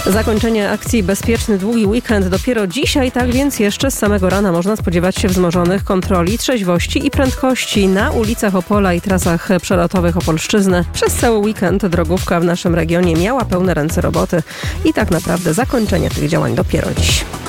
Zakończenie akcji Bezpieczny Długi Weekend dopiero dzisiaj, tak więc jeszcze z samego rana można spodziewać się wzmożonych kontroli trzeźwości i prędkości na ulicach Opola i trasach przelotowych Opolszczyzny. Przez cały weekend drogówka w naszym regionie miała pełne ręce roboty i tak naprawdę zakończenie tych działań dopiero dziś.